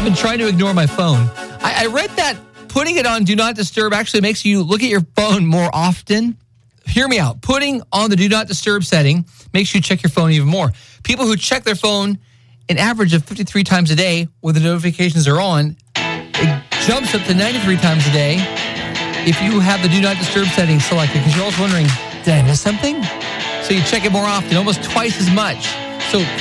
been trying to ignore my phone. I read that putting it on Do Not Disturb actually makes you look at your phone more often. Hear me out. Putting on the Do Not Disturb setting makes you check your phone even more. People who check their phone an average of 53 times a day when the notifications are on, it jumps up to 93 times a day if you have the Do Not Disturb setting selected, because you're always wondering, did I miss something? So you check it more often, almost twice as much. So